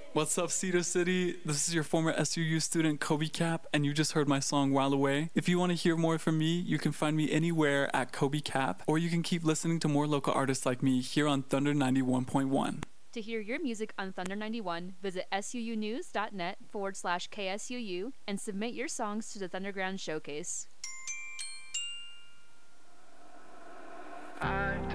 What's up, Cedar City? This is your former SUU student, Kobe Cap, and you just heard my song While Away. If you want to hear more from me, you can find me anywhere at Kobe Cap, or you can keep listening to more local artists like me here on Thunder 91.1. To hear your music on Thunder 91, visit suunews.net/KSUU and submit your songs to the Thunderground Showcase. I